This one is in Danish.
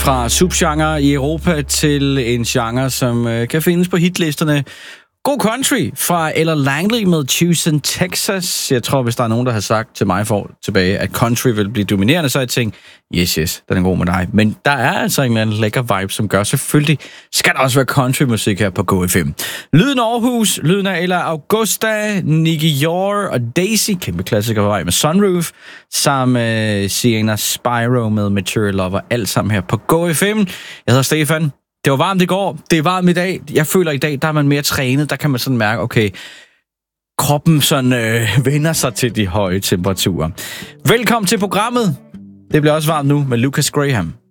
Fra subgenre i Europa til en genre, som kan findes på hitlisterne. God country fra Ella Langley med Houston, Texas. Jeg tror, hvis der er nogen, der har sagt til mig for tilbage, at country vil blive dominerende, så jeg tænkt, yes, den er god med dig. Men der er altså en eller anden lækker vibe, som gør selvfølgelig, skal der også være countrymusik her på GoFM. Lyden af Aarhus, lyden af Ella Augusta, Nicky Jor og Daisy, kæmpe klassiker på vej med Sunroof, sammen med Sienna Spyro med Material Lover, alt sammen her på GoFM. Jeg hedder Stefan. Det var varmt i går, det er varmt i dag. Jeg føler i dag, der er man mere trænet. Der kan man sådan mærke, okay, kroppen sådan vender sig til de høje temperaturer. Velkommen til programmet. Det bliver også varmt nu med Lucas Graham.